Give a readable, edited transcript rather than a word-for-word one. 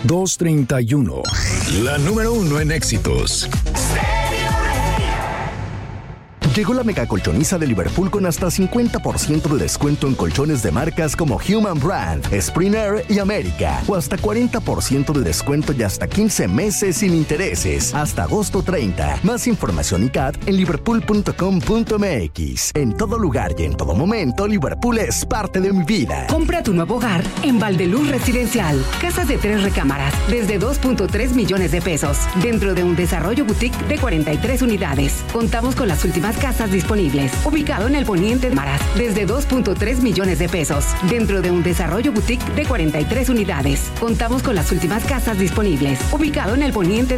231. La número 1 en éxitos. Llegó la mega colchoniza de Liverpool con hasta 50% de descuento en colchones de marcas como Human Brand, Springer y América. O hasta 40% de descuento y hasta 15 meses sin intereses. Hasta agosto 30. Más información y CAT en liverpool.com.mx. En todo lugar y en todo momento, Liverpool es parte de mi vida. Compra tu nuevo hogar en Valdeluz Residencial. Casas de 3 recámaras desde 2.3 millones de pesos. Dentro de un desarrollo boutique de 43 unidades. Contamos con las últimas casas disponibles, ubicado en el poniente de Maras, desde 2.3 millones de pesos. Dentro de un desarrollo boutique de 43 unidades. Contamos con las últimas casas disponibles, ubicado en el poniente